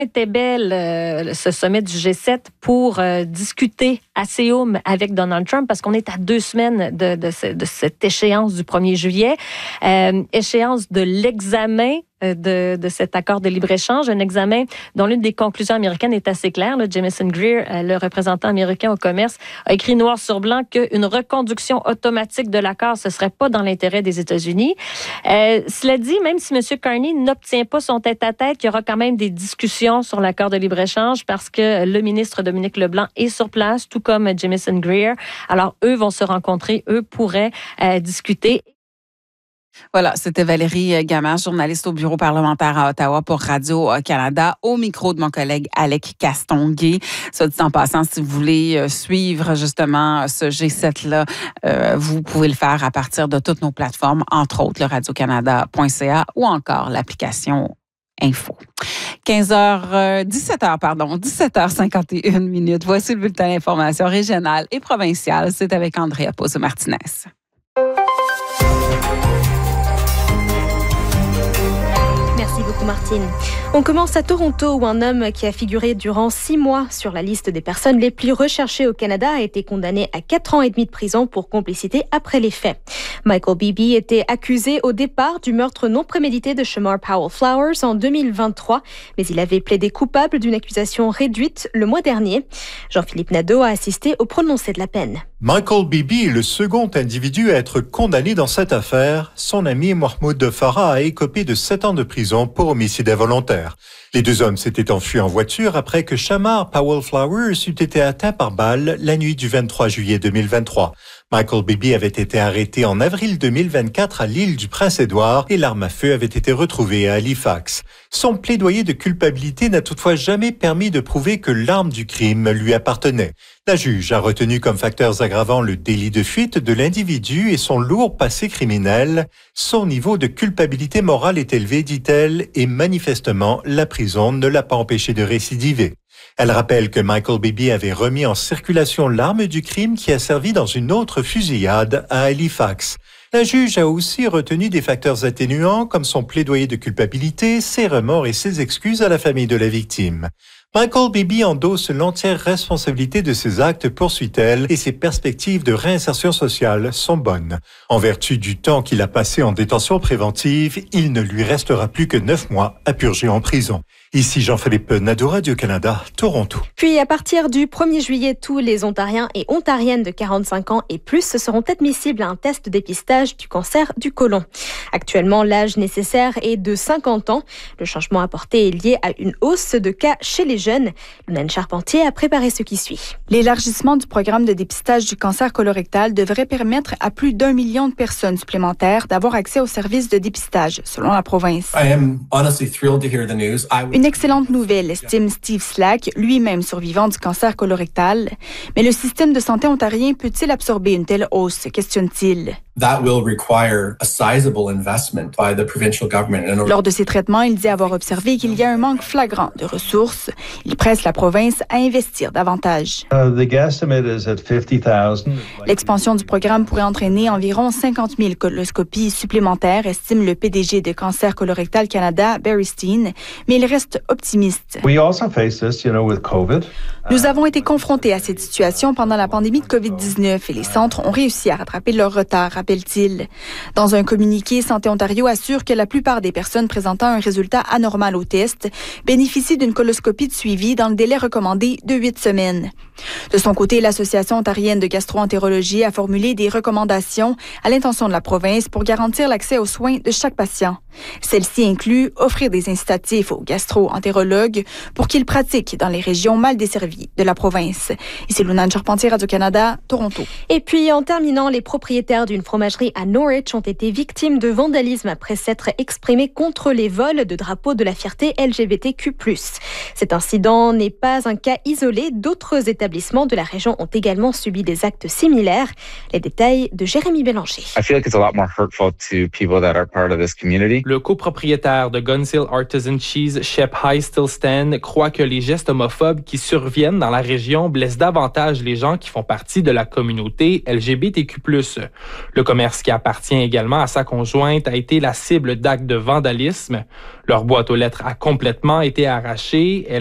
était belle, ce sommet du G7 pour discuter à Séoul avec Donald Trump parce qu'on est à 2 semaines de cette échéance du 1er juillet, échéance de l'examen de cet accord de libre-échange, un examen dont l'une des conclusions américaines est assez claire. Là, Jamieson Greer, le représentant américain au commerce, a écrit noir sur blanc qu'une reconduction automatique de l'accord, ce ne serait pas dans l'intérêt des États-Unis. Cela dit, même si M. Carney n'obtient pas son tête-à-tête, il y aura quand même des discussions sur l'accord de libre-échange parce que le ministre Dominique Leblanc est sur place, tout comme Jamieson Greer. Alors, eux vont se rencontrer, eux pourraient discuter. Voilà, c'était Valérie Gamache, journaliste au bureau parlementaire à Ottawa pour Radio-Canada, au micro de mon collègue Alec Castonguay. Soit dit en passant, si vous voulez suivre justement ce G7-là, vous pouvez le faire à partir de toutes nos plateformes, entre autres le radiocanada.ca ou encore l'application Info. 17h51 minutes. Voici le bulletin d'information régionale et provinciale. C'est avec Andrea Pozzo-Martinez. Merci beaucoup, Martine. On commence à Toronto où un homme qui a figuré durant 6 mois sur la liste des personnes les plus recherchées au Canada a été condamné à 4 ans et demi de prison pour complicité après les faits. Michael Beebe était accusé au départ du meurtre non prémédité de Shamar Powell Flowers en 2023, mais il avait plaidé coupable d'une accusation réduite le mois dernier. Jean-Philippe Nadeau a assisté au prononcé de la peine. Michael Beebe est le second individu à être condamné dans cette affaire. Son ami Mahmoud Farah a écopé de 7 ans de prison pour homicide involontaire. Les 2 hommes s'étaient enfuis en voiture après que Shamar Powell Flowers eût été atteint par balle la nuit du 23 juillet 2023. Michael Beebe avait été arrêté en avril 2024 à l'île du Prince-Édouard et l'arme à feu avait été retrouvée à Halifax. Son plaidoyer de culpabilité n'a toutefois jamais permis de prouver que l'arme du crime lui appartenait. La juge a retenu comme facteurs aggravants le délit de fuite de l'individu et son lourd passé criminel. Son niveau de culpabilité morale est élevé, dit-elle, et manifestement, la prison ne l'a pas empêché de récidiver. Elle rappelle que Michael Beebe avait remis en circulation l'arme du crime qui a servi dans une autre fusillade à Halifax. La juge a aussi retenu des facteurs atténuants comme son plaidoyer de culpabilité, ses remords et ses excuses à la famille de la victime. Michael Beebe endosse l'entière responsabilité de ses actes, poursuit-elle, et ses perspectives de réinsertion sociale sont bonnes. En vertu du temps qu'il a passé en détention préventive, il ne lui restera plus que 9 mois à purger en prison. Ici Jean-Philippe Nadeau, Radio-Canada, Toronto. Puis à partir du 1er juillet, tous les Ontariens et Ontariennes de 45 ans et plus seront admissibles à un test de dépistage du cancer du côlon. Actuellement, l'âge nécessaire est de 50 ans. Le changement apporté est lié à une hausse de cas chez les jeunes. Lunane Charpentier a préparé ce qui suit. L'élargissement du programme de dépistage du cancer colorectal devrait permettre à plus d'1 million de personnes supplémentaires d'avoir accès aux services de dépistage, selon la province. Une excellente nouvelle, estime Steve Slack, lui-même survivant du cancer colorectal. Mais le système de santé ontarien peut-il absorber une telle hausse, questionne-t-il. Lors de ses traitements, il dit avoir observé qu'il y a un manque flagrant de ressources. Il presse la province à investir davantage. L'expansion du programme pourrait entraîner environ 50 000 coloscopies supplémentaires, estime le PDG de Cancer Colorectal Canada, Barry Steen, mais il reste optimiste. Nous avons été confrontés à cette situation pendant la pandémie de COVID-19 et les centres ont réussi à rattraper leur retard, rappelle-t-il. Dans un communiqué, Santé Ontario assure que la plupart des personnes présentant un résultat anormal au test bénéficient d'une coloscopie de suivi dans le délai recommandé de 8 semaines. De son côté, l'Association ontarienne de gastro-entérologie a formulé des recommandations à l'intention de la province pour garantir l'accès aux soins de chaque patient. Celle-ci inclut offrir des incitatifs aux gastro-entérologues pour qu'ils pratiquent dans les régions mal desservies de la province. Ici Lunane Charpentier, Radio-Canada, Toronto. Et puis, en terminant, les propriétaires d'une fromagerie à Norwich ont été victimes de vandalisme après s'être exprimés contre les vols de drapeaux de la fierté LGBTQ+. Cet incident n'est pas un cas isolé. D'autres établissements de la région ont également subi des actes similaires. Les détails de Jérémy Bélanger. Le copropriétaire de Gunsill Artisan Cheese, Shep cégep High Still Stand croit que les gestes homophobes qui surviennent dans la région blessent davantage les gens qui font partie de la communauté LGBTQ+. Le commerce qui appartient également à sa conjointe a été la cible d'actes de vandalisme. Leur boîte aux lettres a complètement été arrachée.